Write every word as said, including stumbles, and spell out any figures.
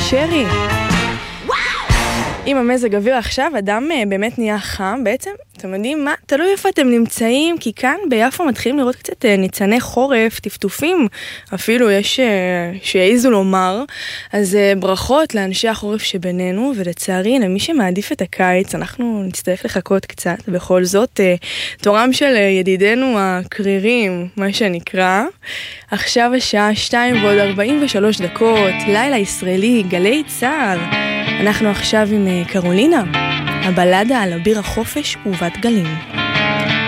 שרי. עם המזג אוויר עכשיו, אדם באמת נהיה חם. בעצם, אתם יודעים מה? תלוי איפה אתם נמצאים, כי כאן ביפו מתחילים לראות קצת ניצני חורף, טפטופים, אפילו יש שיעיזו לומר. אז ברכות לאנשי החורף שבינינו, ולצערי, למי שמעדיף את הקיץ, אנחנו נצטרך לחכות קצת. בכל זאת, תורם של ידידנו הקרירים, מה שנקרא. עכשיו השעה שתיים ועוד ארבעים ושלוש דקות, לילה ישראלי, גלי צהר. אנחנו עכשיו עם קרולינה, הבלדה על אביר החופש ובת גלים.